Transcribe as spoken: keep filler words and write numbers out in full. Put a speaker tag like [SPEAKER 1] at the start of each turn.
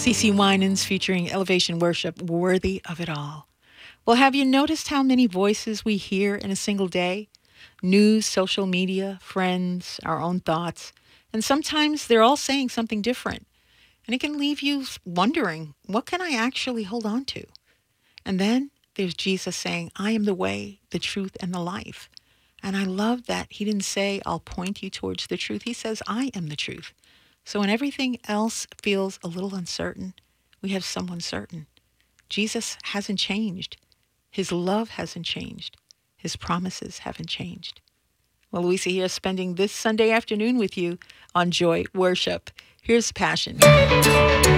[SPEAKER 1] CeCe Winans featuring Elevation Worship, Worthy of It All. Well, have you noticed how many voices we hear in a single day? News, social media, friends, our own thoughts. And sometimes they're all saying something different. And it can leave you wondering, what can I actually hold on to? And then there's Jesus saying, I am the way, the truth, and the life. And I love that he didn't say, I'll point you towards the truth. He says, I am the truth. So when everything else feels a little uncertain, we have someone certain. Jesus hasn't changed. His love hasn't changed. His promises haven't changed. Well, Louisa here, spending this Sunday afternoon with you on Joy Worship. Here's Passion.